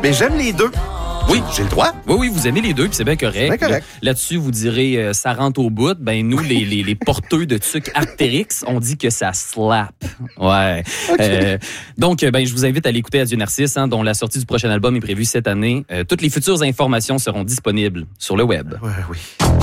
Mais j'aime les deux. Oui. J'ai le droit. Oui, vous aimez les deux, puis c'est bien correct. C'est bien correct. Là-dessus, vous direz ça rentre au bout. Ben nous, les porteurs de trucs Artérix, on dit que ça slap. Ouais. Okay. Donc, je vous invite à l'écouter Adieu Narcisse, dont la sortie du prochain album est prévue cette année. Toutes les futures informations seront disponibles sur le web. Ouais, oui.